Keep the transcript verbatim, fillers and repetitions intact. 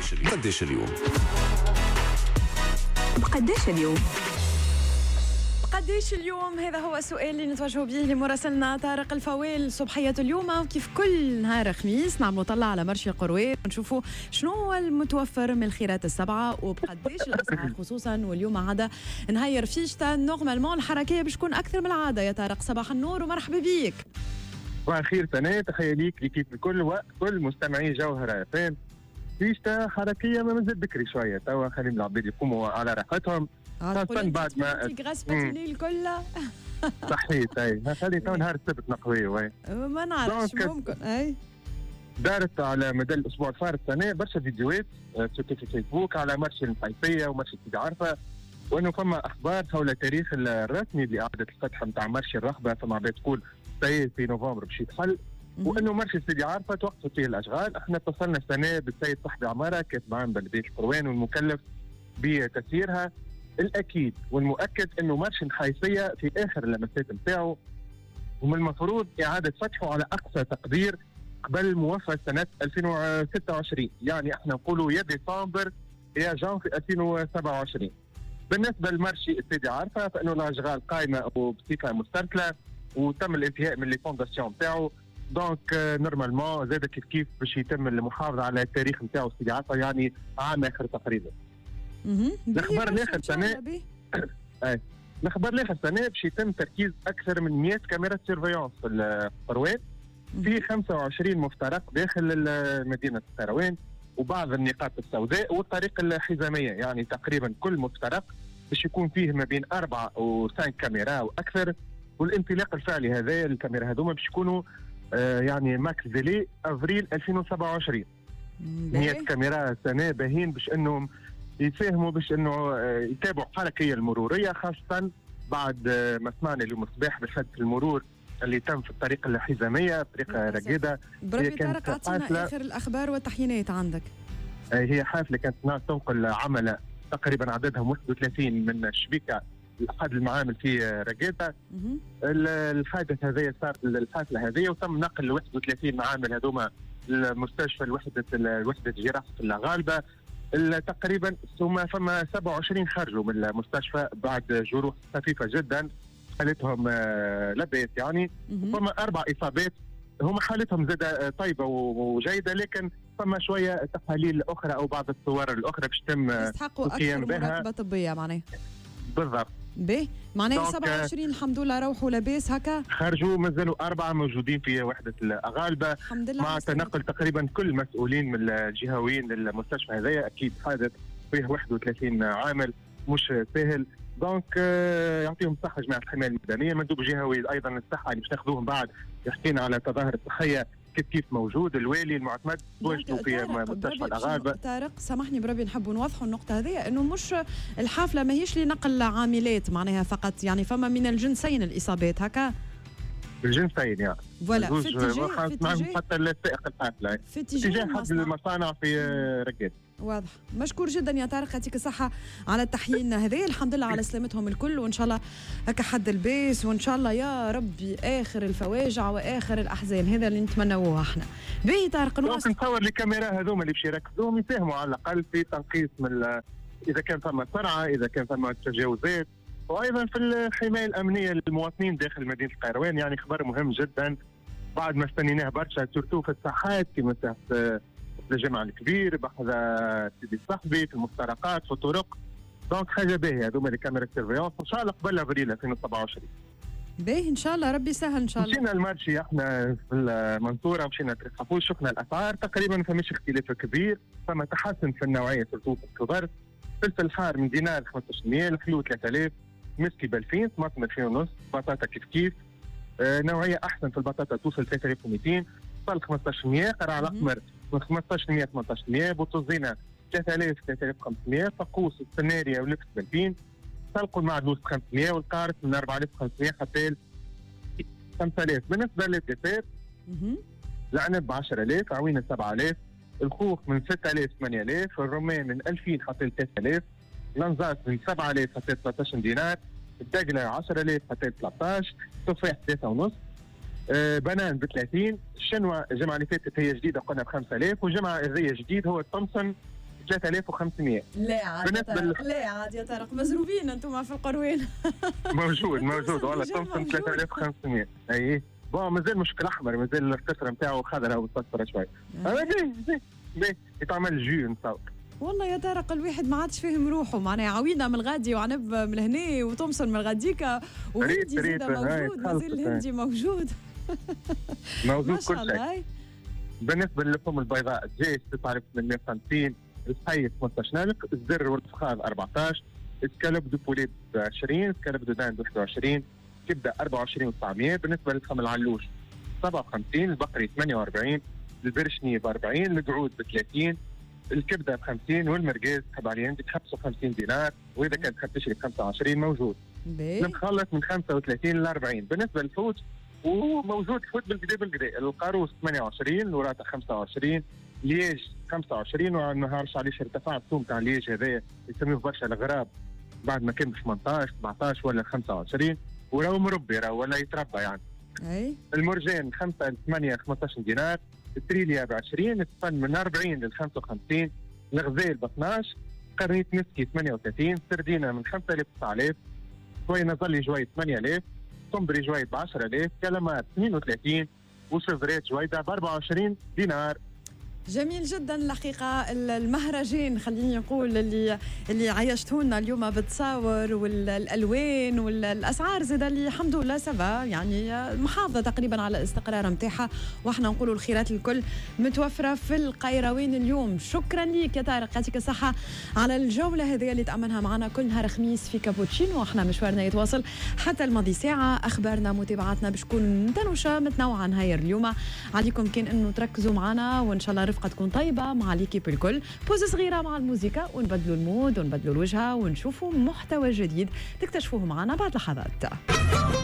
قديش اليوم؟ قديش اليوم؟ قديش اليوم؟ هذا هو السؤال اللي نتوجه به لمراسلنا طارق الفويل صبحية اليوم. كيف كل نهار خميس نعملوا طلع على مرشي القروية ونشوفوا شنو هو المتوفر من الخيرات السبعة وبقديش الأسعار، خصوصا واليوم عادة نهير فيشتا نورمالمون الحركية باش تكون أكثر من العادة. يا طارق صباح النور ومرحبا بيك. صباح الخير سنة، تخيل ليك كيف كل وقت كل مستمعي جوهرة فين فيشتا حركية ما مازال بكري شوية، توا خلينا العباد يقوموا على راحتهم خاصة بعد ما غسبت الليل كلها. صحيت اي خلي تو نهار السبت نقويه. ما نعرفش ممكن اي دارت على مدى الاسبوع الفارط السنه برشا فيديوهات في فيسبوك على مرشي النفيسيه ومرشي سيدي عرفه، وانه فما اخبار حول تاريخ الرسمي لاعاده الفتح نتاع مرشي الرهبه، فما عباد تقول سي في نوفمبر باش يتحل، وانه مرشي سيدي عرفه توقفت فيه الاشغال. احنا اتصلنا السنه بالسيد صاحبي عماره كاتب عام بلديه القروان والمكلف بتسييرها. الاكيد والمؤكد انه مرشي النحيسيه في اخر اللمسات نتاعو، ومن المفروض اعاده فتحه على اقصى تقدير قبل موفى سنه ألفين وستة وعشرين، يعني احنا نقولوا يا ديسمبر يا جانفي ألفين وسبعة وعشرين. بالنسبه لمرشي السيدي عارفه فانه الاشغال قائمه وبصفه مسترسله وتم الانتهاء من لي فونداسيون نتاعو، دونك نورمالمون زاد كيف كيف باش يتم المحافظه على التاريخ نتاعو السيدي عارفه، يعني عام اخر تقريبا. الخبر الاخر سنه اي الخبر الاخر سنه باش يتم تركيز اكثر من مئة كاميرا سيرفيونس في القروان في خمسة وعشرين مفترق داخل مدينه القروان وبعض النقاط السوداء والطريق الحزاميه، يعني تقريبا كل مفترق باش يكون فيه ما بين أربعة وخمس كاميرا واكثر. والانطلاق الفعلي هذا الكاميرا هذوما باش يكونوا آه يعني ماكس ديلي افريل ألفين وسبعة وعشرين. مئة كاميرا سنه باهين باش انهم يساهموا باش انه يتابعوا الحركيه المروريه، خاصه بعد ما سمعنا اليوم الصباح بحادث المرور اللي تم في الطريق الحزاميه طريق رقيده. بربي طارق اعطينا اخر الاخبار والتحيينات عندك. هي حافله كانت تنقل عمله تقريبا عددها واحد وثلاثين من الشبيكه لاحد المعامل في رقيده. الحادث هذا صار الحافله هذه وتم نقل واحد وثلاثين معامل هذوما المستشفى الوحده الوحده جراحه الغالبه. تقريبا ثم فما سبعة وعشرين خرجوا من المستشفى بعد جروح خفيفه جدا حالتهم لباس يعني. فما اربع اصابات هم حالتهم زاد طيبه وجيده، لكن فما شويه تحاليل اخرى او بعض الصور الاخرى باش تم يستحقوا اكثر مراقبه طبيه معناها. بالضبط. باهي معناها سبعة وعشرين الحمد لله روحوا لاباس هكا، خرجوا مازالوا أربعة موجودين في وحدة الأغالبة مع تنقل تقريبا كل المسؤولين من الجهويين للمستشفى هذايا. أكيد حادث فيه واحد وثلاثين عامل مش سهل، دونك يعطيهم الصحة جماعة الحماية المدنية. مندوب جهوي أيضا الصحة اللي باش ناخذوهم بعد يحكينا على تظاهر الصحية كيف كيف موجود. الوالي المعتمد تواجدوا في مستشفى الأغالبة. طارق سامحني بربي نحبوا نوضحوا النقطة هذه، إنه مش الحافلة ما هيش لنقل عاملات معناها فقط، يعني فما من الجنسين الإصابات هكا. الجنسين يعني فوالا في اتجاه في اتجاه حتى السائق الحافلة في اتجاه حد المصانع في رقيد. واضح. مشكور جدا يا طارق، يعطيك الصحة على التحيين هذه. الحمد لله على سلامتهم الكل، وإن شاء الله هكا حد البيس، وإن شاء الله يا ربي آخر الفواجع وآخر الأحزان، هذا اللي نتمنوه احنا. باهي طارق نواصل. نتصور الكاميرا هذوما اللي باش يركزوهم يساهموا على الأقل في تنقيص من إذا كان ثم سرعة، إذا كان ثم تجاوزات، وأيضا في الحماية الأمنية للمواطنين داخل مدينة القيروان. يعني خبر مهم جدا بعد ما استنيناه برشا، سورتو في الساحات كما في الجامع الكبير، بحذا سيدي صاحبي، في المفترقات، في الطرق. دونك حاجه باهيه هذوما لي كاميرا سيرفيونس، ان شاء الله قبل افريل ألفين وسبعة وعشرين. باهي ان شاء الله ربي يسهل ان شاء الله. مشينا المارشي احنا في المنصوره، مشينا تريخافوش، شفنا الاسعار تقريبا فماش اختلاف كبير، فما تحسن في النوعيه سورتو في الكبر. فلفل حار من دينار خمسطاش مية، الخلو ثلاثة آلاف، مسكي ب ألفين، طماطم ألفين ونص، بطاطا كيف كيف. آه نوعيه احسن في البطاطا توصل ثلاثة آلاف ومئتين، صل خمسطاش مية، قرع الاحمر من خمسطاش مية ثمنطاش مية، بوتوزينه ثلاثة آلاف ثلاثة آلاف وخمسمية، فقوس السناريا واللبس ب ألفين، سلق المعدوس خمسمية، والقارص من أربعة آلاف وخمسمية حتى ل خمسة آلاف. بالنسبه للديسير العنب ب عشرة آلاف، عوينه سبعة آلاف، الخوخ من ستة آلاف ثمانية آلاف، الرمان من ألفين حتى ل ثلاثة آلاف، الانزاس من سبعة آلاف حتى ل ثلاثة عشر دينار، الدجله عشرة آلاف حتى ل ثلاثة عشر، تفاح ثلاثة ونص، آه بنان ب ثلاثين. الشنوة الجمعة اللي فاتت هي جديدة قلنا ب خمسة آلاف، والجمعة هذه جديد هو التومسون ثلاثة آلاف وخمسمية. لا عاد بالنسبة طارق. لا عاد يا طارق مزروبين انتم في القروين. موجود موجود والله تومسون ثلاثة آلاف وخمسمية. اي بون مازال مش احمر، مازال القشره نتاعو خضراء ومصفره شوي. اما باهي باهي يتعمل جو نتصور. والله يا طارق الواحد ما عادش فاهم روحه، معناها عويده من الغادي وعنب من هنا وتومسون من الغاديكا وهندي زاد موجود، مازال الهندي موجود. موجود كل شيء. بالنسبه للحوم البيضاء الدجاج تسعة آلاف وثمانمية وخمسين، الصحيح خمسطاش نالك، الزر والفخار أربعطاش، السكالوب دو بوليت عشرين، السكالوب دو داند واحد وعشرين، كبده أربعة وعشرين وتسعمية. بالنسبه للخمر العلوش سبعة وخمسين، البقري ثمانية وأربعين، البرشني ب أربعين، القعود ب ثلاثين، الكبده ب خمسين، والمرقاز تحب عليه عندك خمسة وخمسين دينار، واذا كانت تحب تشري ب خمسة وعشرين موجود. المخلط من خمسة وثلاثين ل أربعين. بالنسبه للفوت وموجود فوت بالقدا بالقدا، القاروس ثمانية وعشرين، الوراثه خمسة وعشرين، ليج خمسة وعشرين، وما نهارش عليه ارتفاع السوم تاع ليج هذايا يسموه برشا الغراب بعد ما كان ب ثمانطاش سبعطاش ولا خمسة وعشرين، وراهو مربي راهو ولا يتربى يعني. اي المرجان خمسة ل ثمانية خمسطاش دينار، التريليا ب عشرين، الطن من أربعين ل خمسة وخمسين، الغزال ب اثناش، قرنية نسكي ثمانية وثلاثين، سردينه من خمسة آلاف تسعة آلاف، شوي نظلي جويد ثمانية آلاف، صنبري جويد ب عشرة آلاف، كلامات اثنين وثلاثين، وشفرات جويدة ب أربعة وعشرين دينار. جميل جدا الحقيقة. المهرجان خليني نقول اللي اللي عيشتونا اليوم بالتصاور والألوان والأسعار زاد اللي الحمد لله سبا يعني محافظة تقريبا على الاستقرار نتاعها، واحنا نقولوا الخيرات الكل متوفرة في القيروين اليوم. شكرا ليك يا طارق، يعطيك الصحة على الجولة هذه اللي تأمنها معنا كل نهار خميس في كابوتشينو، واحنا مشوارنا يتواصل حتى الماضي ساعة. أخبارنا متابعاتنا باش تكون تنوشة متنوعة نهاير اليوم. عليكم كان انه تركزوا معنا، وان شاء الله رفقة تكون طيبة مع ليكيب الكل. بوز صغيرة مع الموسيقى ونبدلوا المود ونبدلوا الوجهة ونشوفوا محتوى جديد تكتشفوه معنا بعد لحظات.